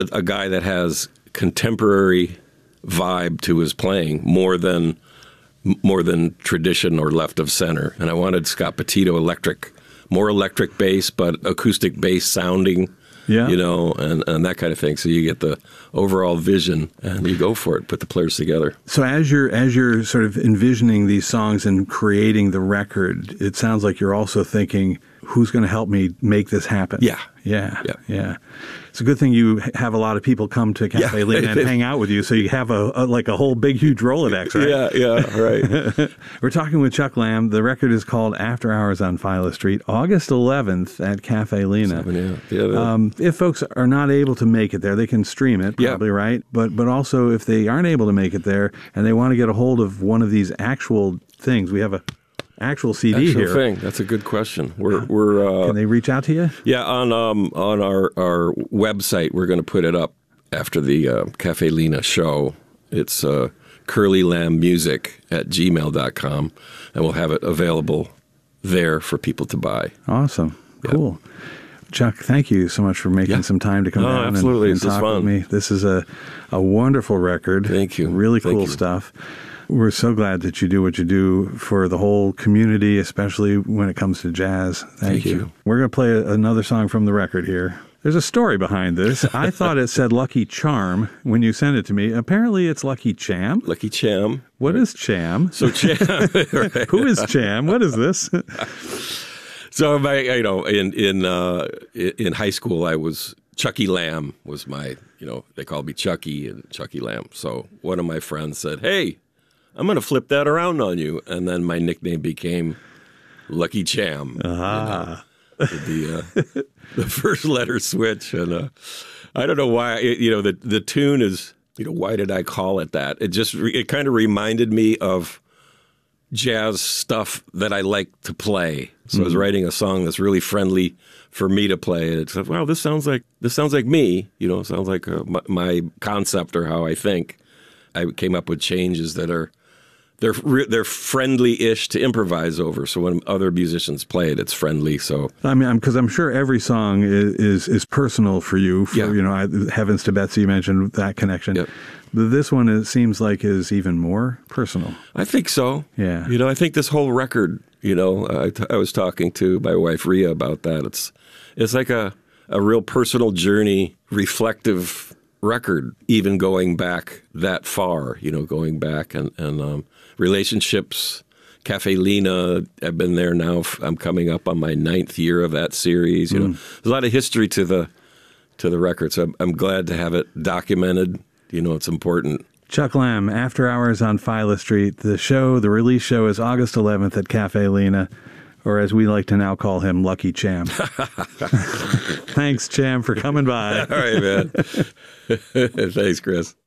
a guy that has contemporary vibe to his playing more than tradition or left of center. And I wanted Scott Petito electric, more electric bass, but acoustic bass sounding. Yeah. You know, and that kind of thing. So you get the overall vision and you go for it, put the players together. So as you're sort of envisioning these songs and creating the record, it sounds like you're also thinking, who's going to help me make this happen? Yeah. Yeah. It's a good thing you have a lot of people come to Cafe Lena and hang out with you, so you have a whole big, huge Rolodex, right? Yeah, right. We're talking with Chuck Lamb. The record is called After Hours on Philo Street, August 11th at Cafe Lena. If folks are not able to make it there, they can stream it, probably, right? But also, if they aren't able to make it there and they want to get a hold of one of these actual things, we have a actual CD here. Thing. That's a good question. We're can they reach out to you? Yeah, on our website, we're going to put it up after the Cafe Lena show. It's curlylambmusic@gmail.com, and we'll have it available there for people to buy. Awesome. Cool. Chuck, thank you so much for making some time to come down and talk with me. This is a wonderful record. Thank you. Really cool stuff. We're so glad that you do what you do for the whole community, especially when it comes to jazz. Thank you. We're going to play another song from the record here. There's a story behind this. I thought it said Lucky Charm when you sent it to me. Apparently it's Lucky Cham. Lucky Cham. What is Cham? So Cham. Right. Who is Cham? What is this? So in high school, I was Chucky Lamb was my, they called me Chucky and Chucky Lamb. So one of my friends said, "Hey, I'm going to flip that around on you." And then my nickname became Lucky Cham. The first letter switch. And I don't know why, the tune is, why did I call it that? It kind of reminded me of jazz stuff that I like to play. So I was writing a song that's really friendly for me to play. And it's like, wow, this sounds like me, sounds like my concept or how I think. I came up with changes that are, they're friendly-ish to improvise over. So when other musicians play it, it's friendly. So I mean, because I'm sure every song is personal for you. Heavens to Betsy, you mentioned that connection. Yep. But this one, it seems like, is even more personal. I think so. Yeah. I think this whole record, I was talking to my wife Rhea about that. It's like a real personal journey, reflective record, even going back that far, going back and relationships. Cafe Lena, I've been there now. I'm coming up on my 9th year of that series. There's a lot of history to the record, so I'm glad to have it documented. It's important. Chuck Lamb, After Hours on Philo Street. The release show is August 11th at Cafe Lena, or as we like to now call him, Lucky Cham. Thanks, Cham, for coming by. All right, man. Thanks, Chris.